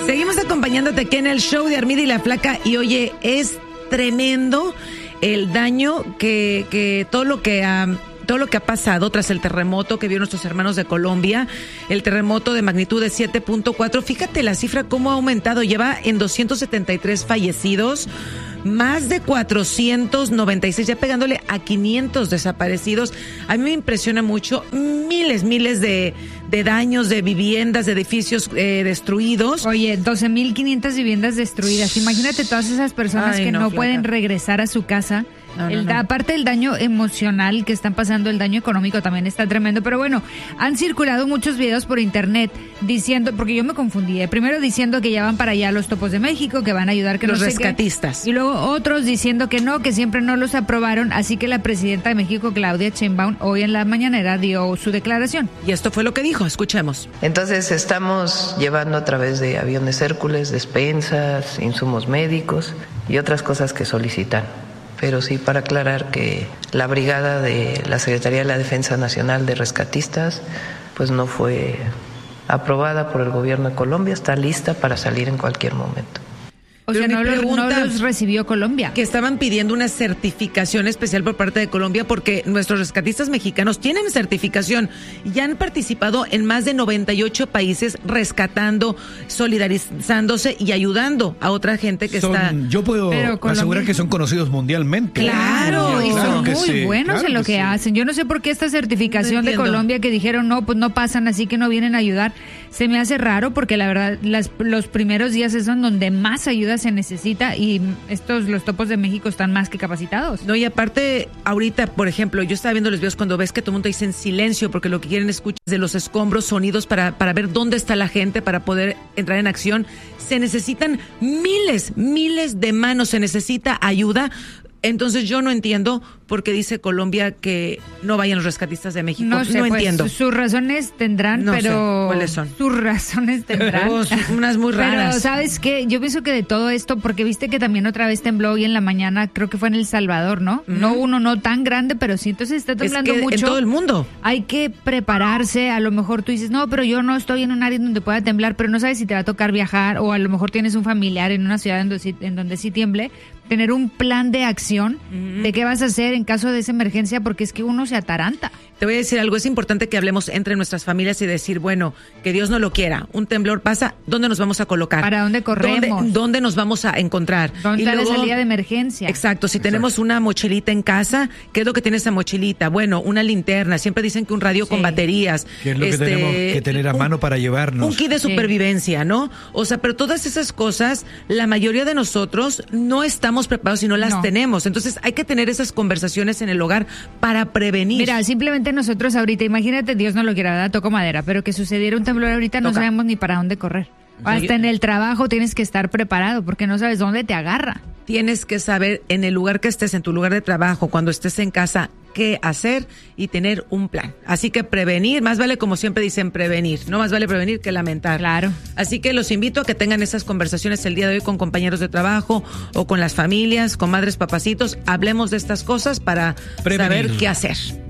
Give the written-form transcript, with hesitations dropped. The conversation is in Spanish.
Seguimos acompañándote aquí en el show de Armida y la Flaca. Y oye, es tremendo el daño que todo lo que ha pasado tras el terremoto que vio nuestros hermanos de Colombia, el terremoto de magnitud de 7.4. Fíjate la cifra cómo ha aumentado, lleva en 273 fallecidos, más de 496, ya pegándole a 500 desaparecidos. A mí me impresiona mucho, miles de daños, de viviendas, de edificios destruidos. Oye, 12,500 viviendas destruidas. Imagínate todas esas personas que no pueden regresar a su casa. Aparte del daño emocional que están pasando, el daño económico también está tremendo. Pero bueno, han circulado muchos videos por internet diciendo, porque yo me confundí, primero diciendo que ya van para allá los Topos de México, que van a ayudar, que los no sé rescatistas. Y luego otros diciendo que no, que siempre no los aprobaron. Así que la presidenta de México, Claudia Sheinbaum, hoy en la mañanera dio su declaración. Y esto fue lo que dijo, escuchemos. Entonces estamos llevando a través de aviones Hércules, despensas, insumos médicos y otras cosas que solicitan. Pero sí, para aclarar que la brigada de la Secretaría de la Defensa Nacional de Rescatistas pues no fue aprobada por el gobierno de Colombia, está lista para salir en cualquier momento. O sea, no los recibió Colombia. Que estaban pidiendo una certificación especial por parte de Colombia porque nuestros rescatistas mexicanos tienen certificación y han participado en más de 98 países rescatando, solidarizándose y ayudando a otra gente que está... Yo puedo asegurar que son conocidos mundialmente. Claro, y son muy buenos en lo que hacen. Yo no sé por qué esta certificación de Colombia que dijeron, no, pues no pasan, así que no vienen a ayudar. Se me hace raro porque la verdad los primeros días son donde más ayuda se necesita y los Topos de México están más que capacitados. No, y aparte, ahorita, por ejemplo, yo estaba viendo los videos cuando ves que todo el mundo dice en silencio porque lo que quieren escuchar es de los escombros, sonidos para ver dónde está la gente, para poder entrar en acción. Se necesitan miles de manos, se necesita ayuda. Entonces yo no entiendo por qué dice Colombia que no vayan los rescatistas de México. No sé, entiendo. Sus razones tendrán, no pero... sé cuáles son. Sus razones tendrán. Unas muy raras. Pero ¿sabes qué? Yo pienso que de todo esto, porque viste que también otra vez tembló hoy en la mañana, creo que fue en El Salvador, ¿no? No tan grande, pero sí, entonces está temblando mucho. En todo el mundo. Hay que prepararse, a lo mejor tú dices, no, pero yo no estoy en un área donde pueda temblar, pero no sabes si te va a tocar viajar, o a lo mejor tienes un familiar en una ciudad en donde sí tiemble. Tener un plan de acción de qué vas a hacer en caso de esa emergencia, porque es que uno se ataranta. Te voy a decir algo, es importante que hablemos entre nuestras familias y decir, bueno, que Dios no lo quiera, un temblor pasa, ¿dónde nos vamos a colocar? ¿Para dónde corremos? ¿Dónde nos vamos a encontrar? ¿Dónde está la salida de emergencia? Exacto, si tenemos una mochilita en casa, ¿qué es lo que tiene esa mochilita? Bueno, una linterna, siempre dicen que un radio con baterías. ¿Qué es lo que tenemos que tener a mano para llevarnos? Un kit de supervivencia, ¿no? O sea, pero todas esas cosas, la mayoría de nosotros no estamos preparados y no las tenemos. Entonces hay que tener esas conversaciones en el hogar para prevenir. Mira, simplemente nosotros ahorita, imagínate, Dios no lo quiera, ¿verdad? Toco madera, pero que sucediera un temblor ahorita no sabemos ni para dónde correr. Hasta en el trabajo tienes que estar preparado porque no sabes dónde te agarra. Tienes que saber en el lugar que estés, en tu lugar de trabajo, cuando estés en casa, qué hacer y tener un plan. Así que prevenir, más vale, como siempre dicen, prevenir. No más vale prevenir que lamentar. Claro. Así que los invito a que tengan esas conversaciones el día de hoy con compañeros de trabajo o con las familias, con madres, papacitos. Hablemos de estas cosas para saber qué hacer.